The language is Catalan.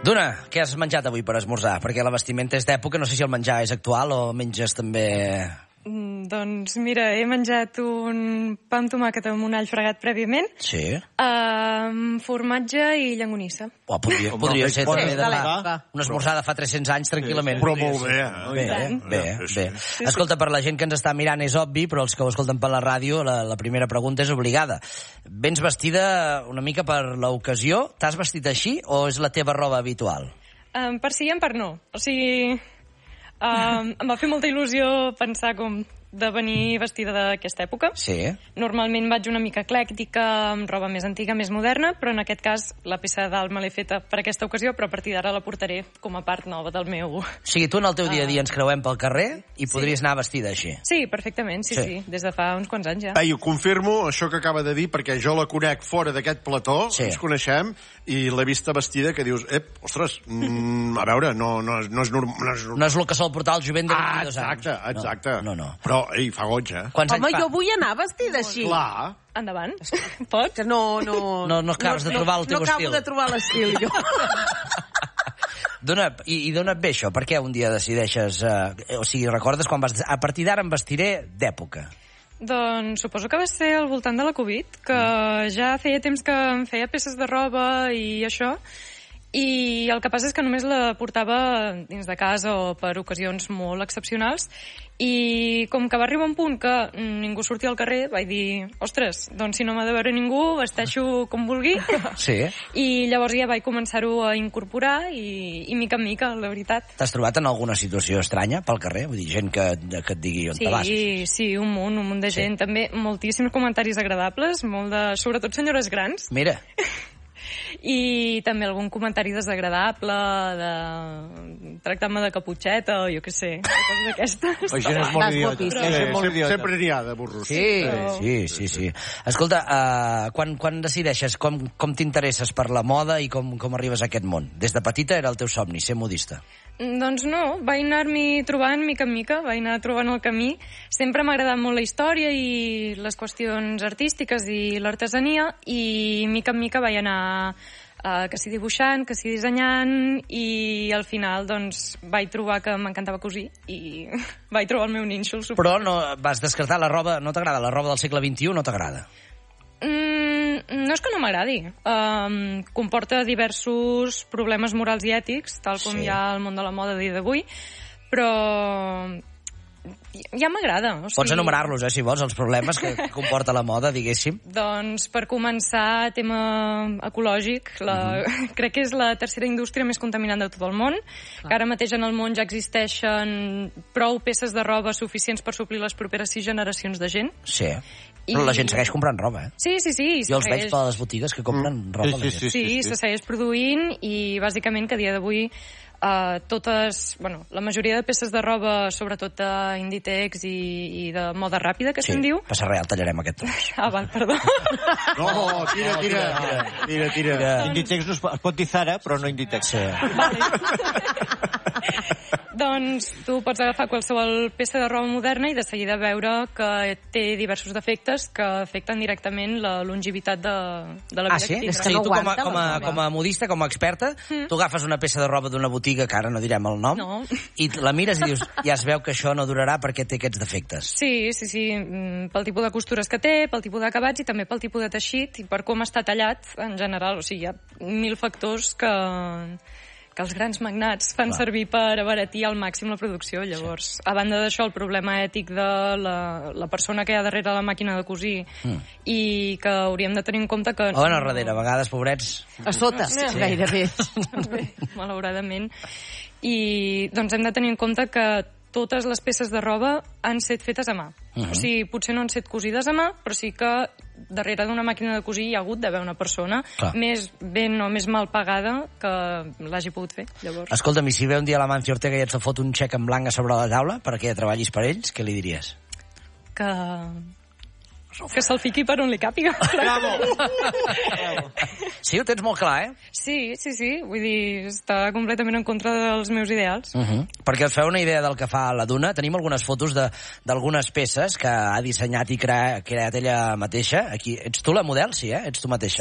Duna, què has menjat avui per esmorzar? Perquè la vestimenta és d'època, no sé si el menjar és actual o menges també... Doncs mira, he menjat un pa amb tomàquet amb un all fregat prèviament, Sí. Formatge i llangonissa. Oh, podria ser també de una esmorzada fa 300 anys, tranquil·lament. Però molt bé, Bé. Escolta, per la gent que ens està mirant és obvi, però els que ho escolten per la ràdio, la primera pregunta és obligada. Vens vestida una mica per l'ocasió? T'has vestit així o és la teva roba habitual? Per sí i per no. O sigui, em va fer molta il·lusió pensar com de venir vestida d'aquesta època. Sí. Normalment vaig una mica eclèctica, amb roba més antiga, més moderna, però en aquest cas la peça de dalt me l'he feta per aquesta ocasió, però a partir d'ara la portaré com a part nova del meu... O sigui, tu en el teu dia a dia ens creuem pel carrer i podries anar vestida així. Sí, perfectament, sí. Des de fa uns quants anys ja. Ho confirmo, això que acaba de dir, perquè jo la conec fora d'aquest plató, ens coneixem, i l'he vista vestida que dius, ostres, a veure, no és normal... No és el que sol portar el jovent de 22 anys. Exacte. No. Però, fa goig, eh? Home, jo vull anar vestida així. Clar. Endavant. Pots? No acabes de trobar el teu estil. No acabo de trobar l'estil, jo. I d'on et ve això? Per què un dia decideixes... o sigui, recordes quan vas... A partir d'ara em vestiré d'època. Doncs suposo que va ser al voltant de la Covid, que ja feia temps que em feia peces de roba i això, i el que passa és que només la portava dins de casa o per ocasions molt excepcionals, i com que va arribar un punt que ningú sortia al carrer, vaig dir, ostres, doncs si no m'ha de veure ningú, vesteixo com vulgui. Sí. I llavors ja vaig començar-ho a incorporar i mica en mica, la veritat. T'has trobat en alguna situació estranya pel carrer? Vull dir, gent que et digui on te vas. Sí, un munt de gent. També moltíssims comentaris agradables, sobretot senyores grans. Mira. I també algun comentari desagradable tractant-me de caputxeta o jo què sé, coses d'aquestes. La gent és molt idiota. Sempre n'hi ha de burros. Sí. Escolta, quan decideixes, com t'interesses per la moda i com arribes a aquest món? Des de petita era el teu somni, ser modista. Doncs no, vaig anar-m'hi trobant mica en mica, vaig anar trobant el camí. Sempre m'ha agradat molt la història i les qüestions artístiques i l'artesania, i mica en mica vaig anar que si dibuixant, que si dissenyant, i al final doncs vaig trobar que m'encantava cosir i vaig trobar el meu nínxol. Però no vas descartar la roba, no t'agrada? La roba del segle XXI no t'agrada? No és que no m'agradi. Comporta diversos problemes morals i ètics, tal com hi ha al món de la moda a dia d'avui, però ja m'agrada. Pots enumerar-los, si vols, els problemes que comporta la moda, diguéssim. Doncs, per començar, tema ecològic. Crec que és la tercera indústria més contaminant de tot el món, que ara mateix en el món ja existeixen prou peces de roba suficients per suplir les properes 6 generacions de gent. Sí. Però la gent segueix comprant roba, eh? Sí. Jo els veig per les botigues que compren roba. Sí, se segueix produint i, bàsicament, que a dia d'avui la majoria de peces de roba, sobretot d'Inditex i de moda ràpida, que se'n diu... Sí, passa res, tallarem aquest tros. Val, perdó. No, tira. Inditex no es pot dir Zara, però no Inditex. Doncs tu pots agafar qualsevol peça de roba moderna i de seguida veure que té diversos defectes que afecten directament la longevitat de la vida que tindrà. És que no aguanta. Com a modista, com a experta, tu agafes una peça de roba d'una botiga, que ara no direm el nom, i la mires i dius, ja es veu que això no durarà perquè té aquests defectes. Sí. Pel tipus de costures que té, pel tipus d'acabats i també pel tipus de teixit i per com està tallat en general. O sigui, hi ha 1000 factors que els grans magnats fan servir per abaratir al màxim la producció. Llavors, a banda d'això, el problema ètic de la persona que hi ha darrere la màquina de cosir i que hauríem de tenir en compte que... O a darrere, a vegades, pobrets... A sota, gairebé. Malauradament. I doncs hem de tenir en compte que totes les peces de roba han set fetes a mà. O sigui, potser no han set cosides a mà, però sí que darrere d'una màquina de cosir hi ha hagut d'haver una persona més ben o més mal pagada que l'hagi pogut fer. Llavors... Escolta'm, i si ve un dia l'Amancio Ortega i et fot un xec en blanc a sobre la taula perquè treballis per ells, què li diries? Que se'l fiqui per on li càpiga. Bravo! Sí, ho tens molt clar, eh? Sí. Vull dir, està completament en contra dels meus ideals. Perquè us feu una idea del que fa la Duna. Tenim algunes fotos d'algunes peces que ha dissenyat i creat ella mateixa. Aquí, ets tu la model? Sí, eh? Ets tu mateixa.